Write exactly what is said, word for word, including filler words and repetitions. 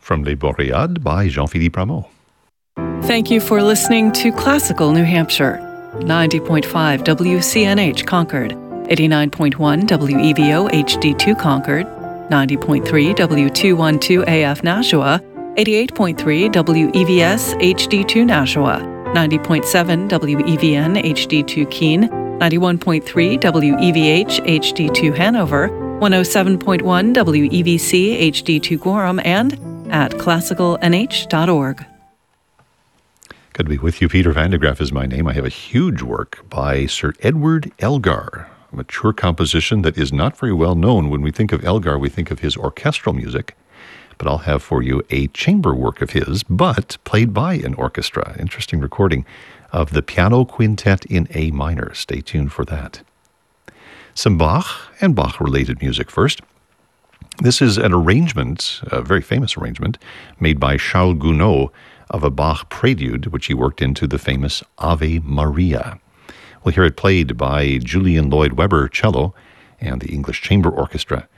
from Les Boréades by Jean-Philippe Rameau. Thank you for listening to Classical New Hampshire. ninety point five W C N H Concord, eighty-nine point one W E V O H D two Concord, ninety point three W two twelve A F Nashua, eighty-eight point three W E V S H D two Nashua, ninety point seven W E V N H D two Keene, ninety-one point three W E V H H D two Hanover, one oh seven point one W E V C H D two Gorham, and at classical n h dot org. Good to be with you. Peter van de Graaff is my name. I have a huge work by Sir Edward Elgar, a mature composition that is not very well known. When we think of Elgar, we think of his orchestral music, but I'll have for you a chamber work of his, but played by an orchestra. Interesting recording of the Piano Quintet in A minor. Stay tuned for that. Some Bach and Bach-related music first. This is an arrangement, a very famous arrangement, made by Charles Gounod of a Bach prelude, which he worked into the famous Ave Maria. We'll hear it played by Julian Lloyd Webber, cello, and the English Chamber Orchestra.